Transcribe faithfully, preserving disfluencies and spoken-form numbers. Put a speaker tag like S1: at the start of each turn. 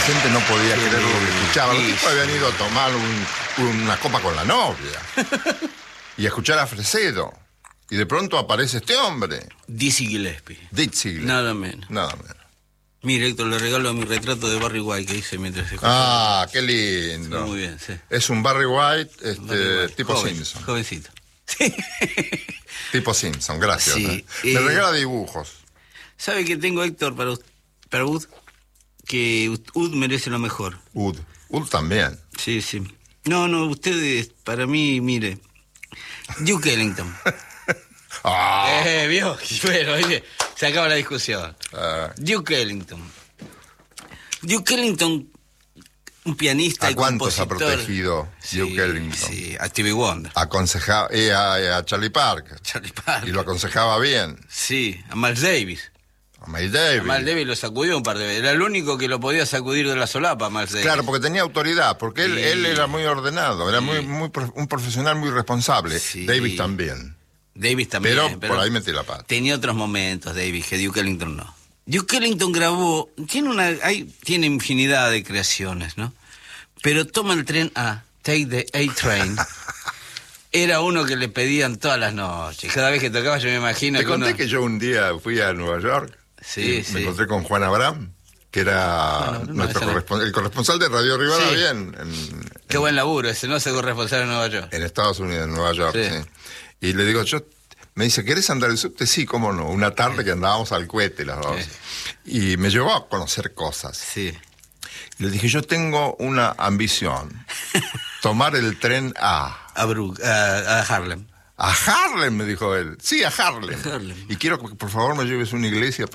S1: gente no podía
S2: Sí,
S1: creer lo que escuchaba. Los
S2: sí,
S1: tipos habían ido a tomar un- una copa con la novia y a escuchar a Fresedo. Y de pronto aparece este hombre,
S2: Dizzy Gillespie.
S1: Dizzy Gillespie.
S2: Nada menos.
S1: Nada menos.
S2: Mire, Héctor, le regalo mi retrato de Barry White que hice mientras escuchaba.
S1: Ah, qué lindo.
S2: Muy bien, sí.
S1: Es un Barry White, este,
S2: Barry White.
S1: tipo
S2: Joven,
S1: Simpson.
S2: Jovencito. Sí.
S1: Tipo Simpson, gracias.
S2: Sí,
S1: ¿eh?
S2: eh,
S1: Me regala dibujos.
S2: ¿Sabe que tengo, Héctor, para, us- para Ud? Que Ud merece lo mejor.
S1: Ud. Ud también.
S2: Sí, sí. No, no, ustedes, para mí, mire. Duke Ellington.
S1: Ah,
S2: Eh, vio. Bueno, oye, se acaba la discusión.
S1: ah.
S2: Duke Ellington. Duke Ellington, un pianista
S1: ¿A
S2: y
S1: cuántos ha
S2: compositor.
S1: protegido
S2: Sí,
S1: Duke Ellington?
S2: Sí, a Stevie Wonder,
S1: Aconsejaba eh, a, a Charlie Parker.
S2: Charlie Parker.
S1: Y lo aconsejaba bien.
S2: Sí, a Miles Davis.
S1: A Miles Davis.
S2: A Miles Davis lo sacudió un par de veces. Era el único que lo podía sacudir de la solapa, Miles Davis.
S1: Claro, porque tenía autoridad, porque él,
S2: Sí.
S1: él era muy ordenado, era
S2: Sí.
S1: muy, muy prof- un profesional muy responsable.
S2: Sí.
S1: Davis también.
S2: Davis también.
S1: Pero, por ahí metí la pata.
S2: Tenía otros momentos, Davis, que Duke Ellington no. Duke Ellington grabó, tiene una, hay, tiene infinidad de creaciones, ¿no? Pero Toma el tren A, Take the A-Train, era uno que le pedían todas las noches. Cada vez que tocaba yo me imagino
S1: Te
S2: que
S1: conté
S2: uno...
S1: que yo un día fui a Nueva York.
S2: Sí,
S1: y
S2: sí.
S1: Me encontré con Juan Abraham, que era
S2: Bueno, no,
S1: nuestro
S2: esa no.
S1: correspon- el corresponsal de Radio Rivadavia
S2: Sí.
S1: en, en,
S2: Qué buen laburo ese, no se corresponsal en Nueva York.
S1: en Estados Unidos, en Nueva York.
S2: Sí.
S1: Sí. Y le digo, yo, me dice, ¿querés andar el subte? Sí, cómo no. Una tarde que andábamos al cohete las dos.
S2: Sí.
S1: Y me llevó a conocer cosas.
S2: Sí.
S1: Y le dije, yo tengo una ambición. Tomar el tren a...
S2: A, Brook, a, a Harlem.
S1: A Harlem, me dijo él. Sí, a Harlem.
S2: A Harlem.
S1: Y quiero que por favor me lleves a una iglesia para